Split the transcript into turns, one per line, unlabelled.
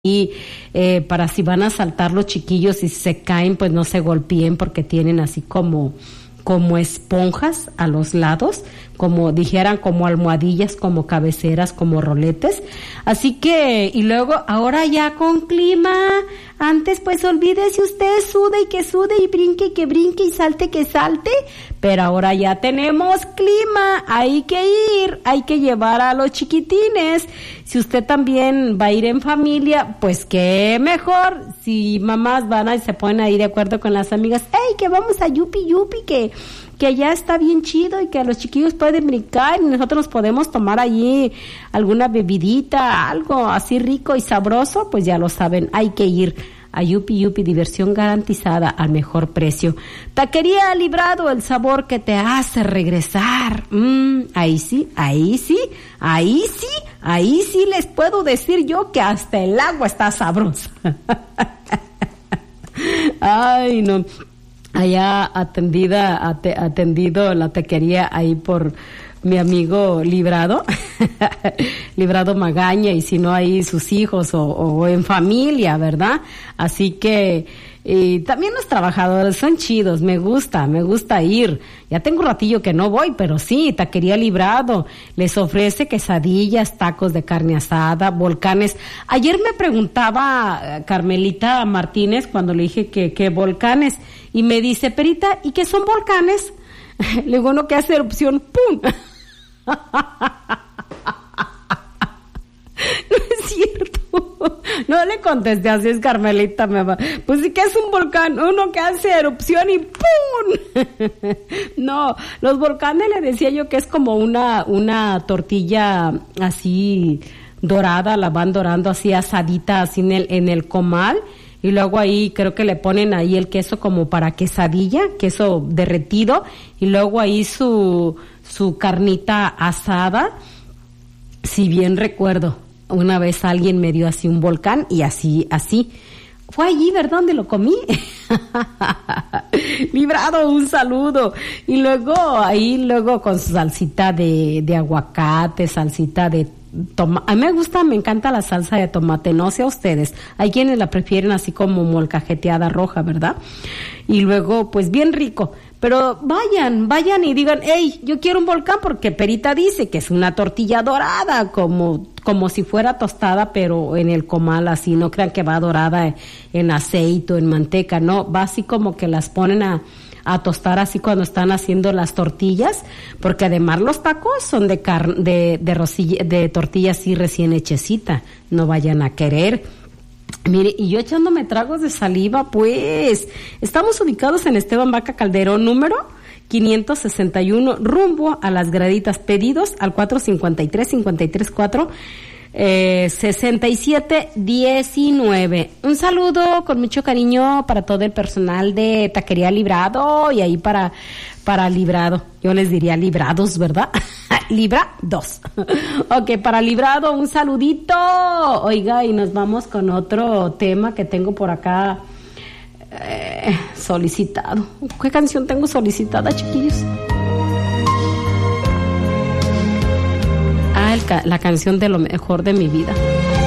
y para si van a saltar los chiquillos y si se caen, pues no se golpeen porque tienen así como esponjas a los lados, como dijeran, como almohadillas, como cabeceras, como roletes. Así que, y luego, ahora ya con clima, antes pues olvídese usted, sude y brinque y salte que salte, pero ahora ya tenemos clima, hay que ir, hay que llevar a los chiquitines. Si usted también va a ir en familia, pues qué mejor, si mamás van y se ponen ahí de acuerdo con las amigas, ¡hey, que vamos a Yupi, que allá está bien chido y que los chiquillos pueden brincar y nosotros nos podemos tomar allí alguna bebidita, algo así rico y sabroso? Pues ya lo saben, hay que ir a Yupi, diversión garantizada al mejor precio. Taquería Librado, el sabor que te hace regresar. Ahí sí les puedo decir yo que hasta el agua está sabrosa. Ay, no. Allá atendido la taquería ahí por mi amigo Librado, Librado Magaña, y si no ahí sus hijos o en familia, ¿verdad? Así que, y también los trabajadores son chidos, me gusta ir. Ya tengo un ratillo que no voy, pero sí, Taquería Librado les ofrece quesadillas, tacos de carne asada, volcanes. Ayer me preguntaba Carmelita Martínez cuando le dije que volcanes, y me dice, Perita, ¿y qué son volcanes? Le digo, no, que hace erupción, ¡pum! No es cierto. No le contesté así, es Carmelita, pues sí que es un volcán, uno que hace erupción y ¡pum! No, los volcanes le decía yo que es como una tortilla así dorada, la van dorando así asadita así en el comal, y luego ahí creo que le ponen ahí el queso como para quesadilla, queso derretido, y luego ahí su carnita asada. Si bien recuerdo, una vez alguien me dio así un volcán y así. Fue allí, ¿verdad? Donde lo comí. Librado, un saludo. Y luego con su salsita de aguacate, salsita de tomate. A mí me encanta la salsa de tomate, no sé a ustedes. Hay quienes la prefieren así como molcajeteada roja, ¿verdad? Y luego, pues bien rico. Pero vayan y digan, hey, yo quiero un volcán, porque Perita dice que es una tortilla dorada, como si fuera tostada, pero en el comal así. No crean que va dorada en aceite o en manteca, no, va así como que las ponen a tostar así cuando están haciendo las tortillas, porque además los tacos son de tortilla así recién hechecita, no vayan a querer. Mire, y yo echándome tragos de saliva, pues, estamos ubicados en Esteban Vaca Calderón, número 561, rumbo a Las Graditas. Pedidos al 453-534, 6719. Un saludo con mucho cariño para todo el personal de Taquería Librado, y ahí para Librado, yo les diría Librados, ¿verdad? Librados. Ok, para Librado, un saludito. Oiga, y nos vamos con otro tema que tengo por acá solicitado. ¿Qué canción tengo solicitada, chiquillos? La canción de Lo Mejor de Mi Vida.